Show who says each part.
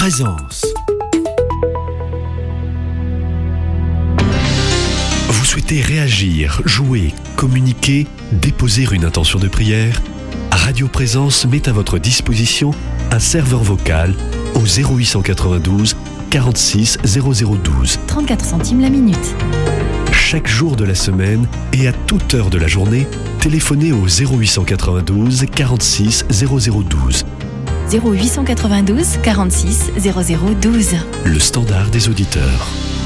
Speaker 1: Présence. Vous souhaitez réagir, jouer, communiquer, déposer une intention de prière? Radio Présence met à votre disposition un serveur vocal au 0892 46 0012.
Speaker 2: 34 centimes la minute.
Speaker 1: Chaque jour de la semaine et à toute heure de la journée, téléphonez au 0892 46 0012.
Speaker 2: 0892 46 0012.
Speaker 1: Le standard des auditeurs.